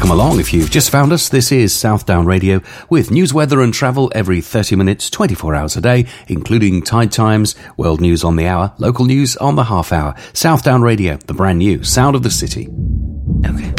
Welcome along if you've just found us. This is Southdown Radio with news, weather and travel every 30 minutes, 24 hours a day, including tide times, world news on the hour, local news on the half hour. Southdown Radio, the brand new sound of the city. Okay.